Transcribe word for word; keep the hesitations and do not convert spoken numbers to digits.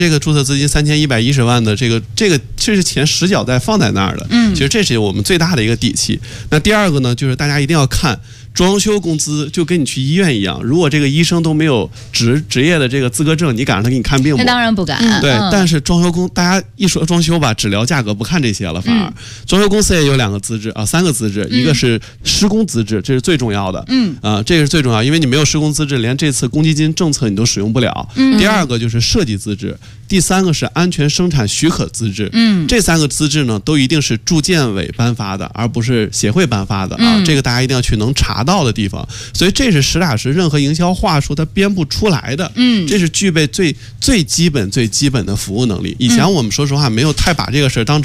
这个注册资金三千一百一十万的这个这个这是钱实缴在放在那儿的，嗯，其实这是我们最大的一个底气。那第二个呢，就是大家一定要看装修工资，就跟你去医院一样，如果这个医生都没有职职业的这个资格证，你敢让他给你看病吗？ 那当然不敢。 对， 嗯、 但是装修工，大家一说装修吧，只聊价格，不看这些了，反而、嗯、装修公司也有两个资质啊，三个资质，一个是施工资质，这是最重要的，嗯啊，这个是最重要，因为你没有施工资质，连这次公积金政策你都使用不了。嗯，第二个就是设计资质。第三个是安全生产许可资质，嗯，这三个资质呢，都一定是住建委颁发的，而不是协会颁发的啊。嗯、这个大家一定要去能查到的地方。所以这是实打实任何营销话术它编不出来的，嗯，这是具备最最基本最基本的服务能力。以前我们说实话没有太把这个事儿当成